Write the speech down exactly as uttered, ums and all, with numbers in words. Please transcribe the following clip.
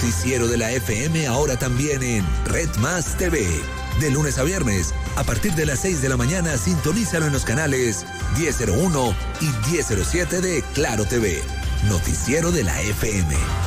Noticiero de la F M ahora también en Red Más T V. De lunes a viernes, a partir de las seis de la mañana, sintonízalo en los canales diez cero uno y diez cero siete de Claro T V. Noticiero de la F M.